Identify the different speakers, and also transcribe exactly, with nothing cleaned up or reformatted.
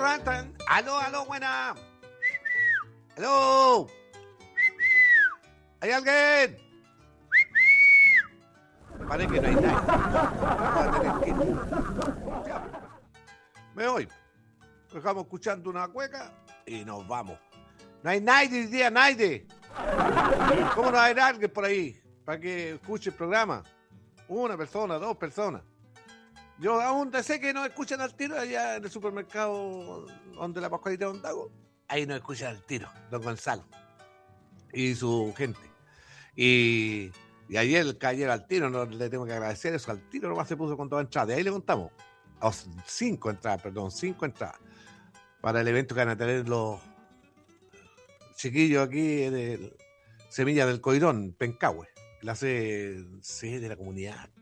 Speaker 1: rantan. Aló, aló, buena. Aló. ¿Hay alguien? Parece que no hay nadie. Voy a tener que... Ya. Me voy. Dejamos escuchando una cueca y nos vamos. No hay nadie hoy día, nadie. ¿Cómo no hay alguien por ahí para que escuche el programa? Una persona, dos personas. Yo aún sé que nos escuchan al tiro allá en el supermercado donde la Pascualita de Ondago. Ahí nos escuchan al tiro, don Gonzalo y su gente. Y, y ayer el caballero al tiro, no le tengo que agradecer eso, al tiro nomás se puso con dos entradas. De ahí le contamos. O cinco entradas, perdón, cinco entradas. Para el evento que van a tener los chiquillos aquí de Semilla del Coirón, Pencahue, la sede, sede de la comunidad.